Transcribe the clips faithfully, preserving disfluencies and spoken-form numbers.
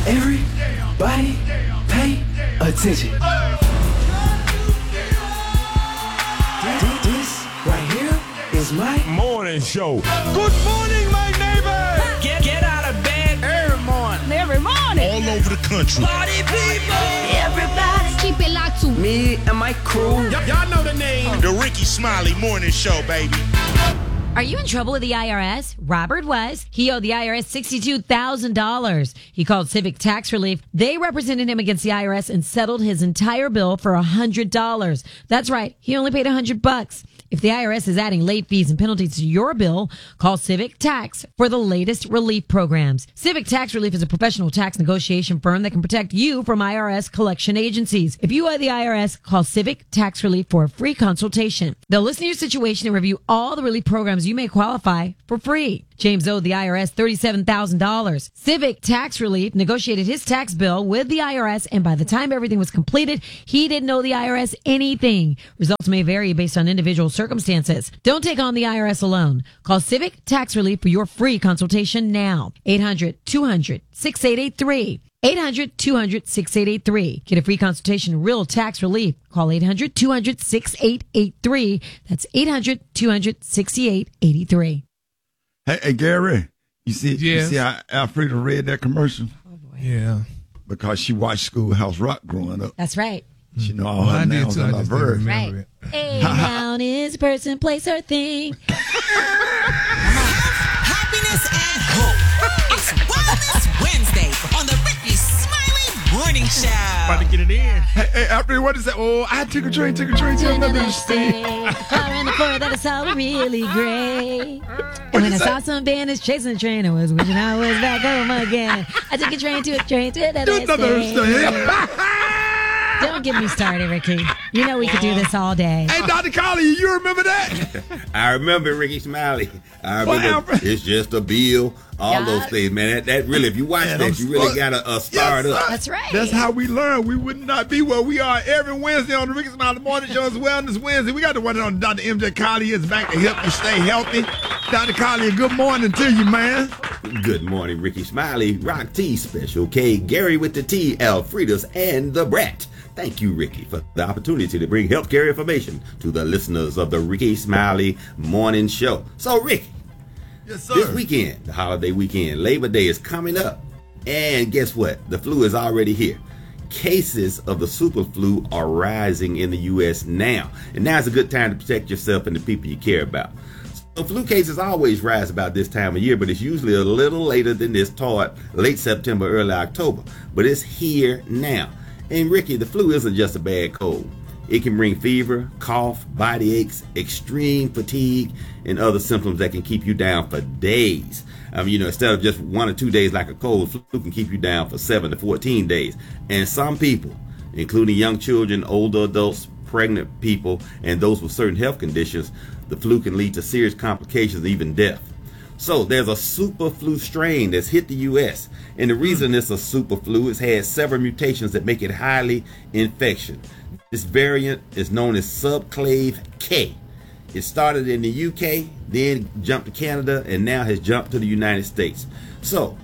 Everybody pay attention. This right here is my morning show. Good morning, my neighbor. Get, get out of bed Every morning. every morning. All over the country. Party people. Everybody. Keep it locked to me and my crew. Y- y'all know the name. The Ricky Smiley Morning Show, baby. Are you in trouble with the I R S? Robert was. He owed the I R S sixty-two thousand dollars. He called Civic Tax Relief. They represented him against the I R S and settled his entire bill for one hundred dollars. That's right. He only paid one hundred bucks. If the I R S is adding late fees and penalties to your bill, call Civic Tax for the latest relief programs. Civic Tax Relief is a professional tax negotiation firm that can protect you from I R S collection agencies. If you owe the I R S, call Civic Tax Relief for a free consultation. They'll listen to your situation and review all the relief programs you may qualify for free. James owed the I R S thirty-seven thousand dollars. Civic Tax Relief negotiated his tax bill with the I R S, and by the time everything was completed, he didn't owe the I R S anything. Results may vary based on individual circumstances. Don't take on the I R S alone. Call Civic Tax Relief for your free consultation now. eight hundred two hundred sixty-eight eighty-three. eight hundred two hundred sixty-eight eighty-three. Get a free consultation in real tax relief. Call eight hundred two hundred sixty-eight eighty-three. That's eight hundred two hundred sixty-eight eighty-three. Hey, hey, Gary, you see, you Yes. see how Alfreda read that commercial? Yeah. Because she watched Schoolhouse Rock growing up. That's right. She know all Well, her I did nouns too. I and her just didn't verbs. remember Right. it. A noun is person, place, or thing. Happiness and hope. It's Wellness Wednesday on the Ricky Smiley Morning Show. About to get it in. Hey, hey, Alfreda, what is that? Oh, I took a train, took a train to another state. Fire in the floor that I saw was really great. And when I saw some bandits chasing the train, I was wishing I was back home again. I took a train to a train to another Another state. state. Don't get me started, Ricky. You know we could do this all day. Hey, Doctor Collier, you remember that? I remember Ricky Smiley. I Well, remember Alfred- it's just a bill. All Yeah. those things, man. That, that really, if you watch Man, that, I'm you really stuck. gotta uh, start Yes, up. sir. That's right. That's how we learn. We would not be where we are every Wednesday on the Ricky Smiley Morning Show. It's Wellness Wednesday. We got the one on Doctor M J Collier is back to help you stay healthy. Doctor Collier, good morning to you, man. Good morning, Ricky Smiley, Rock T, Special K, Gary with the T, Alfredas, and the Brat. Thank you, Ricky, for the opportunity to bring healthcare information to the listeners of the Ricky Smiley Morning Show. So, Ricky, Yes, sir. this weekend, the holiday weekend, Labor Day is coming up. And guess what? The flu is already here. Cases of the super flu are rising in the U S now. And now is a good time to protect yourself and the people you care about. So flu cases always rise about this time of year, but it's usually a little later than this, toward late September, early October. But it's here now. And Ricky, the flu isn't just a bad cold. It can bring fever, cough, body aches, extreme fatigue, and other symptoms that can keep you down for days. I mean, you know, instead of just one or two days like a cold, flu can keep you down for seven to fourteen days. And some people, including young children, older adults, pregnant people, and those with certain health conditions, the flu can lead to serious complications, even death. So there's a super flu strain that's hit the U S And the reason it's a super flu is has several mutations that make it highly infectious. This variant is known as subclave K. It started in the U K, then jumped to Canada, and now has jumped to the United States. So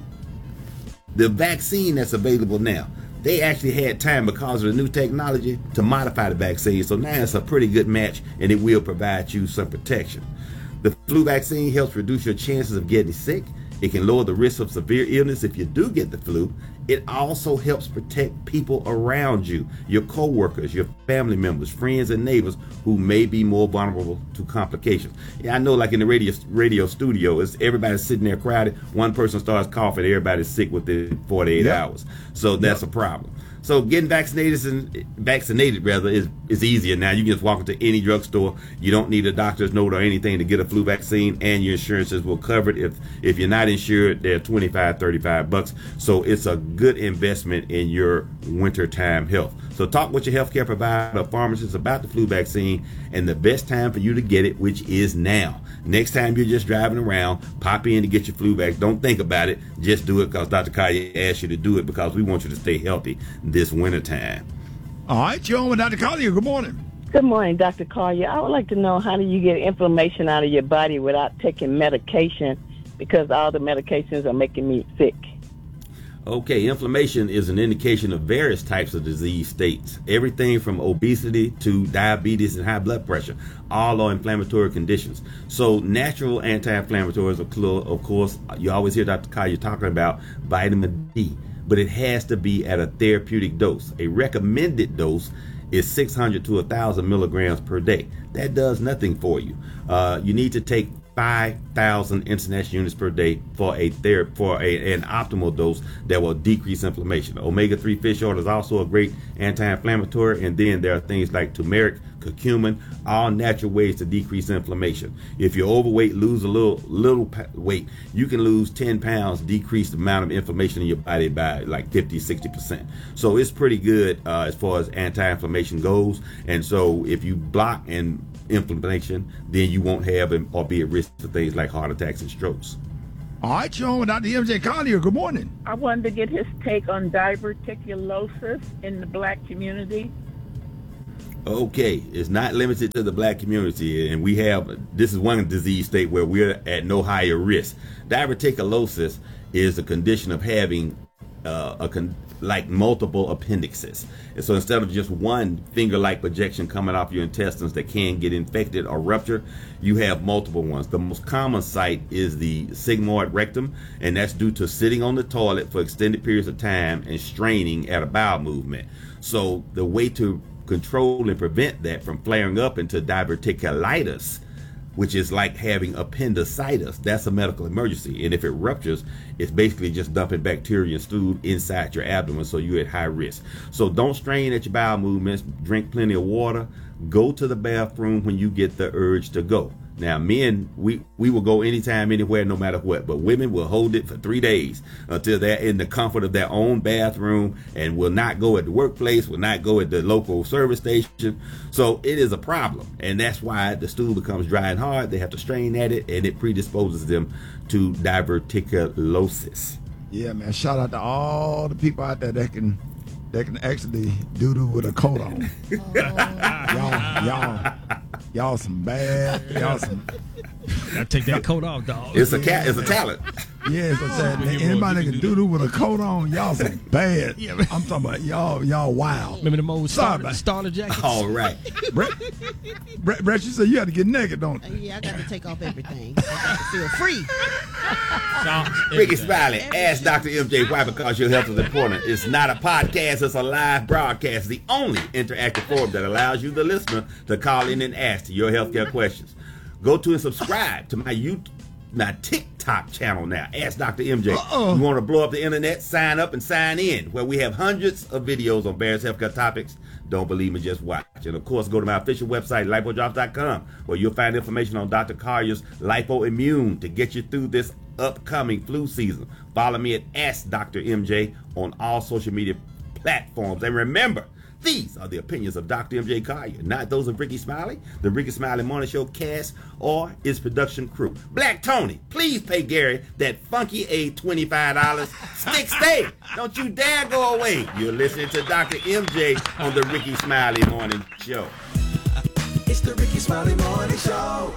the vaccine that's available now, they actually had time because of the new technology to modify the vaccine. So now it's a pretty good match, and it will provide you some protection. The flu vaccine helps reduce your chances of getting sick. It can lower the risk of severe illness if you do get the flu. It also helps protect people around you, your coworkers, your family members, friends, and neighbors who may be more vulnerable to complications. Yeah, I know, like in the radio radio studio, it's everybody's sitting there crowded. One person starts coughing, everybody's sick within forty-eight Yep. hours. So that's Yep. a problem. So getting vaccinated and vaccinated rather is, is easier now. You can just walk into any drugstore. You don't need a doctor's note or anything to get a flu vaccine, and your insurances will cover it. If if you're not insured, they're twenty-five, thirty-five bucks. So it's a good investment in your wintertime health. So talk with your healthcare provider or pharmacist about the flu vaccine and the best time for you to get it, which is now. Next time you're just driving around, pop in to get your flu vaccine. Don't think about it. Just do it because Doctor Collier asked you to do it because we want you to stay healthy this wintertime. All right, you're on with Doctor Collier. Good morning. Good morning, Doctor Collier. I would like to know, how do you get inflammation out of your body without taking medication, because all the medications are making me sick? Okay, inflammation is an indication of various types of disease states. Everything from obesity to diabetes and high blood pressure, all are inflammatory conditions. So natural anti-inflammatories, of course, you always hear Doctor Collier talking about vitamin D, but it has to be at a therapeutic dose. A recommended dose is six hundred to one thousand milligrams per day. That does nothing for you. Uh, you need to take five thousand international units per day for a ther- for a, an optimal dose that will decrease inflammation. Omega three fish oil is also a great anti-inflammatory, and then there are things like turmeric, curcumin, all natural ways to decrease inflammation. If you're overweight, lose a little little weight. You can lose ten pounds, decrease the amount of inflammation in your body by like fifty, sixty percent. So it's pretty good uh, as far as anti-inflammation goes. And so if you block and inflammation, then you won't have or be at risk for things like heart attacks and strokes. All right, you're on with Doctor M J Collier. Good morning. I wanted to get his take on diverticulosis in the black community. Okay, it's not limited to the black community, and we have, this is one disease state where we're at no higher risk. Diverticulosis is a condition of having uh, a con- like multiple appendixes. And so instead of just one finger-like projection coming off your intestines that can get infected or rupture, you have multiple ones. The most common site is the sigmoid rectum, and that's due to sitting on the toilet for extended periods of time and straining at a bowel movement. So the way to control and prevent that from flaring up into diverticulitis, which is like having appendicitis, that's a medical emergency. And if it ruptures, it's basically just dumping bacteria and stool inside your abdomen, so you're at high risk. So don't strain at your bowel movements, drink plenty of water, go to the bathroom when you get the urge to go. Now, men, we, we will go anytime, anywhere, no matter what, but women will hold it for three days until they're in the comfort of their own bathroom and will not go at the workplace, will not go at the local service station. So it is a problem, and that's why the stool becomes dry and hard. They have to strain at it, and it predisposes them to diverticulosis. Yeah, man, shout out to all the people out there that can that can actually doo-doo with a coat on. y'all, y'all, y'all some bad, y'all some... Gotta take that coat off, dog. It's a cat. It's a talent. Yeah, so saying anybody that can do do with a coat on, y'all some bad. Yeah, I'm talking about y'all, y'all wild. Remember them old Sorry, starter, starter jackets? All right. Brett, Brett, Brett, you said you had to get naked, don't you? Yeah, I got to take off everything. I got to feel free. Ricky Smiley, ask Doctor M J why, because your health is important. It's not a podcast, it's a live broadcast. The only interactive forum that allows you, the listener, to call in and ask your healthcare questions. Go to and subscribe to my YouTube, my TikTok channel now. Ask Doctor M J. Uh-oh. You want to blow up the internet? Sign up and sign in, where we have hundreds of videos on various healthcare topics. Don't believe me, just watch. And of course, go to my official website, lipo drops dot com, where you'll find information on Doctor Collier's Lipo Immune to get you through this upcoming flu season. Follow me at Ask Doctor M J on all social media platforms. And remember, these are the opinions of Doctor M J Collier, not those of Ricky Smiley, the Ricky Smiley Morning Show cast, or its production crew. Black Tony, please pay Gary that funky A twenty-five dollars. Stick stay. Don't you dare go away. You're listening to Doctor M J on the Ricky Smiley Morning Show. It's the Ricky Smiley Morning Show.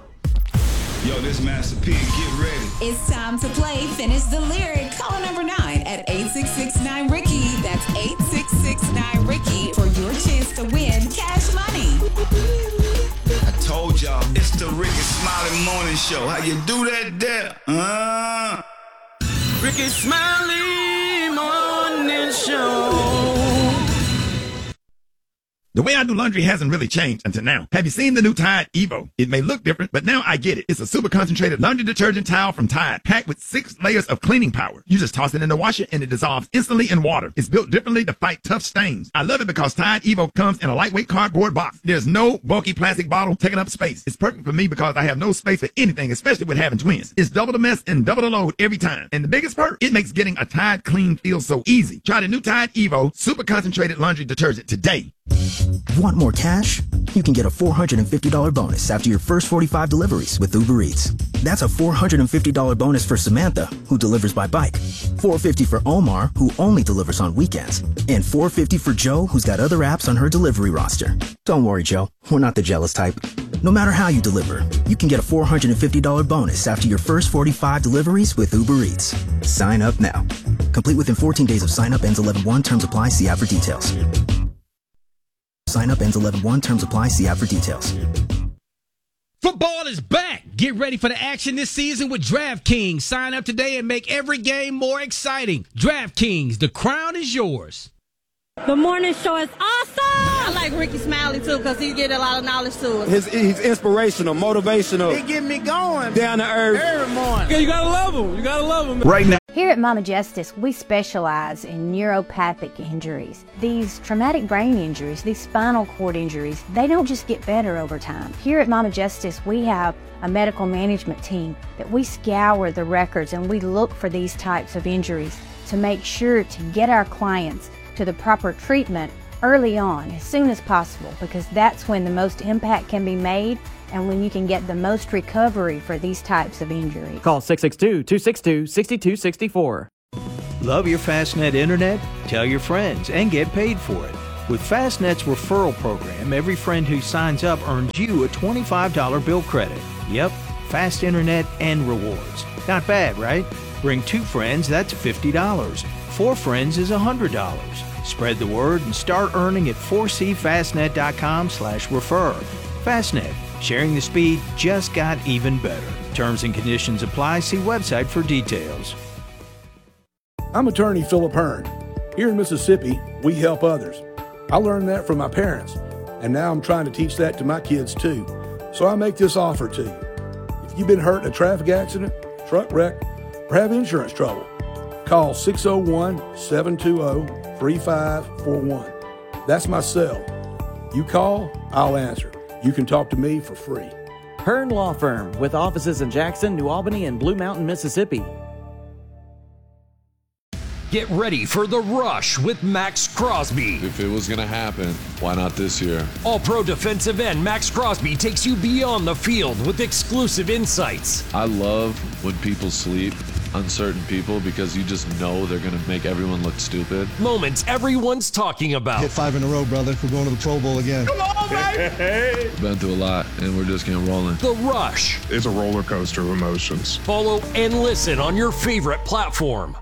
Yo, this Master P, get ready. It's time to play Finish the Lyric. Call number nine at eight six six nine Ricky. That's eight six six nine Ricky for your chance to win cash money. I told y'all, it's the Ricky Smiley Morning Show. How you do that there? Uh. Ricky Smiley Morning Show. The way I do laundry hasn't really changed until now. Have you seen the new Tide Evo? It may look different, but now I get it. It's a super concentrated laundry detergent towel from Tide, packed with six layers of cleaning power. You just toss it in the washer and it dissolves instantly in water. It's built differently to fight tough stains. I love it because Tide Evo comes in a lightweight cardboard box. There's no bulky plastic bottle taking up space. It's perfect for me because I have no space for anything, especially with having twins. It's double the mess and double the load every time. And the biggest perk, it makes getting a Tide clean feel so easy. Try the new Tide Evo super concentrated laundry detergent today. Want more cash? You can get a four hundred fifty dollars bonus after your first forty-five deliveries with Uber Eats. That's a four hundred fifty dollars bonus for Samantha, who delivers by bike, four hundred fifty dollars for Omar, who only delivers on weekends, and four hundred fifty dollars for Joe, who's got other apps on her delivery roster. Don't worry, Joe. We're not the jealous type. No matter how you deliver, you can get a four hundred fifty dollars bonus after your first forty-five deliveries with Uber Eats. Sign up now. Complete within fourteen days of sign up. Ends eleven one. Terms apply. See app for details. Sign up ends eleven one. Terms apply. See app for details. Football is back. Get ready for the action this season with DraftKings. Sign up today and make every game more exciting. DraftKings, the crown is yours. The morning show is awesome. I like Ricky Smiley, too, because he get a lot of knowledge to us. His, he's inspirational, motivational. He get me going. Down to earth. Every morning. Yeah, you got to love him. You got to love him. Right now. Here at Mama Justice, we specialize in neuropathic injuries. These traumatic brain injuries, these spinal cord injuries, they don't just get better over time. Here at Mama Justice, we have a medical management team that we scour the records and we look for these types of injuries to make sure to get our clients to the proper treatment early on, as soon as possible, because that's when the most impact can be made and when you can get the most recovery for these types of injuries. Call six six two, two six two, six two six four. Love your Fastnet internet? Tell your friends and get paid for it. With Fastnet's referral program, every friend who signs up earns you a twenty-five dollars bill credit. Yep, fast internet and rewards. Not bad, right? Bring two friends, that's fifty dollars. Four friends is one hundred dollars. Spread the word and start earning at four c fastnet dot com slash refer. Fastnet, sharing the speed just got even better. Terms and conditions apply. See website for details. I'm attorney Philip Hearn. Here in Mississippi, we help others. I learned that from my parents, and now I'm trying to teach that to my kids too. So I make this offer to you. If you've been hurt in a traffic accident, truck wreck, or have insurance trouble, call six oh one, seven two zero, three five four one. That's my cell. You call, I'll answer. You can talk to me for free. Hearn Law Firm, with offices in Jackson, New Albany, and Blue Mountain, Mississippi. Get ready for The Rush with Max Crosby. If it was going to happen, why not this year? All-Pro defensive end Max Crosby takes you beyond the field with exclusive insights. I love when people sleep, uncertain people, because you just know they're going to make everyone look stupid. Moments everyone's talking about. Hit five in a row, brother. We're going to the Pro Bowl again. Come on, baby! Been through a lot, and we're just getting rolling. The Rush. It's a roller coaster of emotions. Follow and listen on your favorite platform.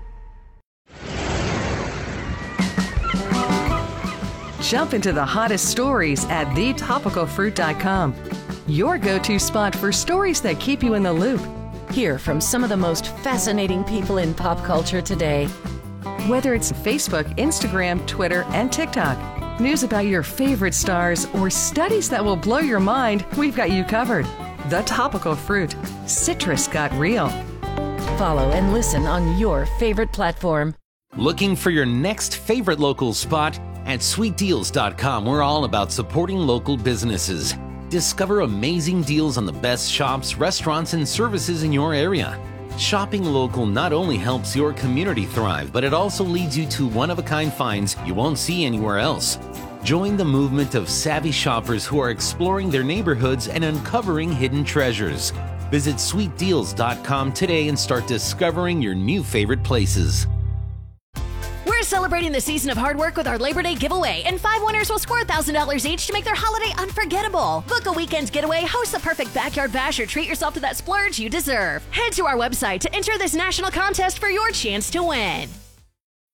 Jump into the hottest stories at the topical fruit dot com. Your go-to spot for stories that keep you in the loop. Hear from some of the most fascinating people in pop culture today. Whether it's Facebook, Instagram, Twitter, and TikTok, news about your favorite stars, or studies that will blow your mind, we've got you covered. The Topical Fruit. Citrus got real. Follow and listen on your favorite platform. Looking for your next favorite local spot? At sweet deals dot com, we're all about supporting local businesses. Discover amazing deals on the best shops, restaurants, and services in your area. Shopping local not only helps your community thrive, but it also leads you to one-of-a-kind finds you won't see anywhere else. Join the movement of savvy shoppers who are exploring their neighborhoods and uncovering hidden treasures. Visit sweet deals dot com today and start discovering your new favorite places. We're celebrating the season of hard work with our Labor Day giveaway, and five winners will score one thousand dollars each to make their holiday unforgettable. Book a weekend getaway, host the perfect backyard bash, or treat yourself to that splurge you deserve. Head to our website to enter this national contest for your chance to win.